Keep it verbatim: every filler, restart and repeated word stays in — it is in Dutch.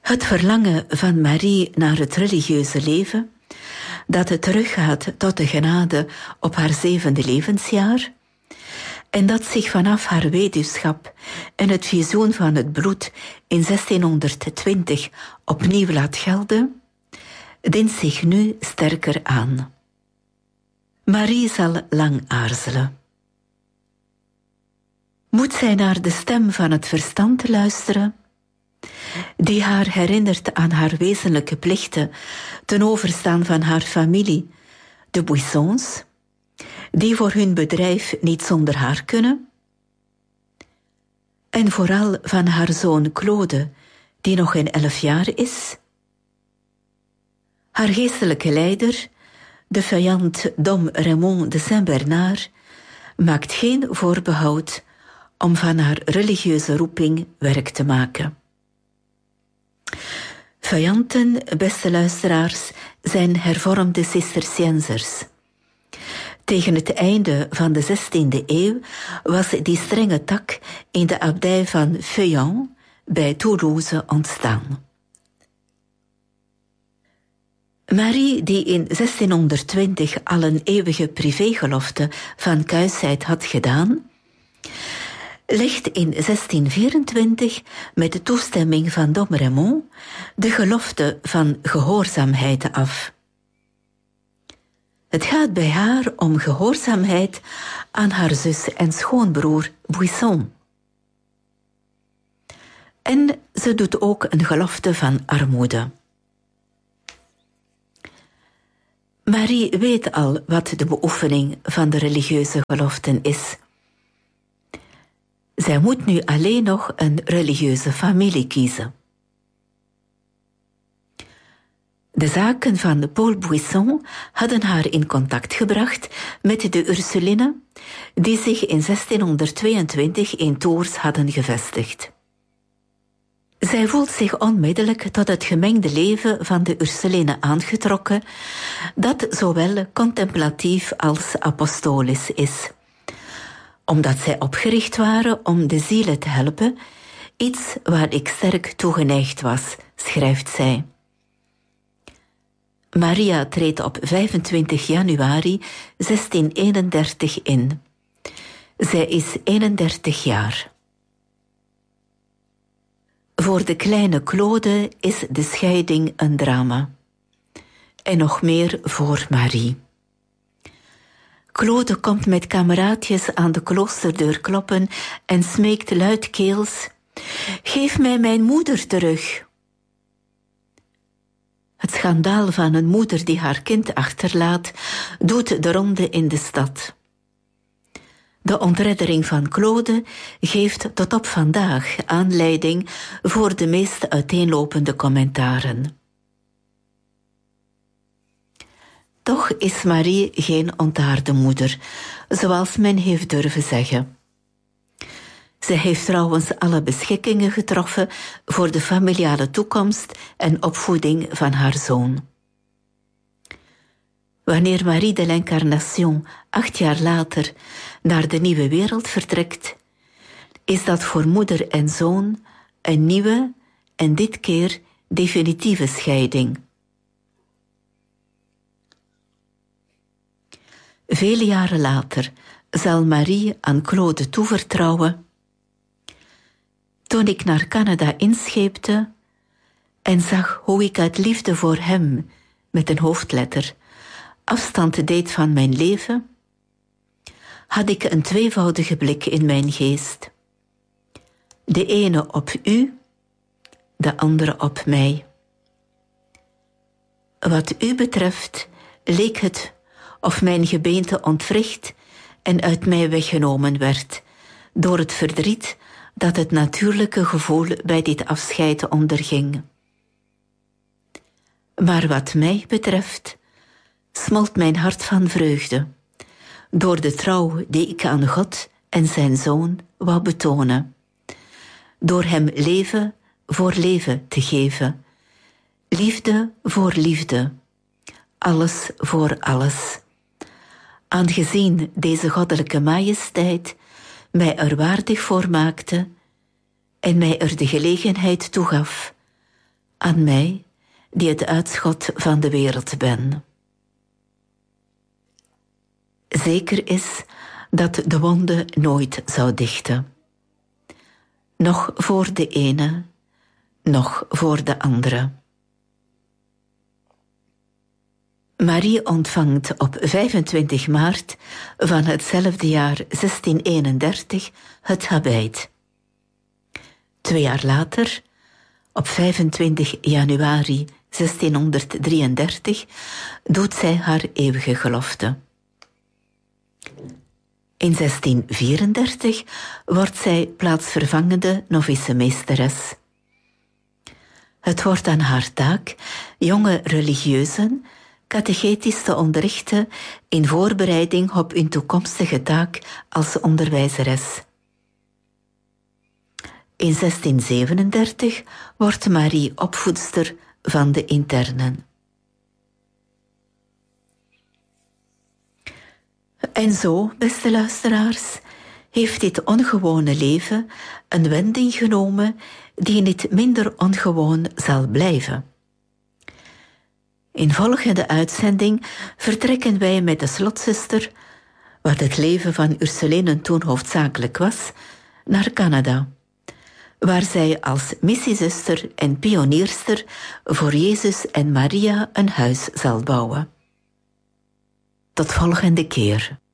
Het verlangen van Marie naar het religieuze leven, dat het teruggaat tot de genade op haar zevende levensjaar, en dat zich vanaf haar weduwschap en het visioen van het bloed in zestienhonderdtwintig opnieuw laat gelden, dient zich nu sterker aan. Marie zal lang aarzelen. Moet zij naar de stem van het verstand luisteren, die haar herinnert aan haar wezenlijke plichten ten overstaan van haar familie, de Buissons, die voor hun bedrijf niet zonder haar kunnen? En vooral van haar zoon Claude, die nog geen elf jaar is? Haar geestelijke leider, de vijand Dom Raymond de Saint-Bernard, maakt geen voorbehoud om van haar religieuze roeping werk te maken. Vijanten, beste luisteraars, zijn hervormde Cisterciënsers. Tegen het einde van de zestiende eeuw was die strenge tak in de abdij van Feuillants bij Toulouse ontstaan. Marie, die in zestienhonderdtwintig al een eeuwige privégelofte van kuisheid had gedaan, legt in zestien vierentwintig met de toestemming van Dom Raymond de gelofte van gehoorzaamheid af. Het gaat bij haar om gehoorzaamheid aan haar zus en schoonbroer Buisson. En ze doet ook een gelofte van armoede. Marie weet al wat de beoefening van de religieuze geloften is. Zij moet nu alleen nog een religieuze familie kiezen. De zaken van Paul Buisson hadden haar in contact gebracht met de Ursulinen, die zich in zestienhonderdtweeëntwintig in Tours hadden gevestigd. Zij voelt zich onmiddellijk tot het gemengde leven van de Ursulinen aangetrokken, dat zowel contemplatief als apostolisch is. Omdat zij opgericht waren om de zielen te helpen, iets waar ik sterk toe geneigd was, schrijft zij. Maria treedt op vijfentwintig januari zestieneenendertig in. Zij is eenendertig jaar. Voor de kleine Claude is de scheiding een drama. En nog meer voor Marie. Claude komt met kameraadjes aan de kloosterdeur kloppen en smeekt luidkeels: "Geef mij mijn moeder terug." Het schandaal van een moeder die haar kind achterlaat, doet de ronde in de stad. De ontreddering van Claude geeft tot op vandaag aanleiding voor de meest uiteenlopende commentaren. Toch is Marie geen ontaarde moeder, zoals men heeft durven zeggen. Ze heeft trouwens alle beschikkingen getroffen voor de familiale toekomst en opvoeding van haar zoon. Wanneer Marie de l'Incarnation acht jaar later naar de nieuwe wereld vertrekt, is dat voor moeder en zoon een nieuwe en dit keer definitieve scheiding. Vele jaren later zal Marie aan Claude toevertrouwen: "Toen ik naar Canada inscheepte en zag hoe ik uit liefde voor hem, met een hoofdletter, afstand deed van mijn leven, had ik een tweevoudige blik in mijn geest. De ene op u, de andere op mij. Wat u betreft leek het of mijn gebeente ontwricht en uit mij weggenomen werd door het verdriet dat het natuurlijke gevoel bij dit afscheid onderging. Maar wat mij betreft smolt mijn hart van vreugde door de trouw die ik aan God en zijn Zoon wou betonen, door hem leven voor leven te geven, liefde voor liefde, alles voor alles. Aangezien deze goddelijke majesteit mij er waardig voor maakte en mij er de gelegenheid toe gaf aan mij, die het uitschot van de wereld ben. Zeker is dat de wonde nooit zou dichten. Nog voor de ene, nog voor de andere. Marie ontvangt op vijfentwintig maart van hetzelfde jaar zestien eenendertig het habijt. Twee jaar later, op vijfentwintig januari zestienhonderddrieëndertig, doet zij haar eeuwige gelofte. In zestien vierendertig wordt zij plaatsvervangende novice-meesteres. Het wordt aan haar taak jonge religieuzen catechetisch te onderrichten in voorbereiding op hun toekomstige taak als onderwijzeres. In zestien zevenendertig wordt Marie opvoedster van de internen. En zo, beste luisteraars, heeft dit ongewone leven een wending genomen die niet minder ongewoon zal blijven. In volgende uitzending vertrekken wij met de slotzuster, wat het leven van Ursuline toen hoofdzakelijk was, naar Canada, waar zij als missiezuster en pionierster voor Jezus en Maria een huis zal bouwen. Tot volgende keer.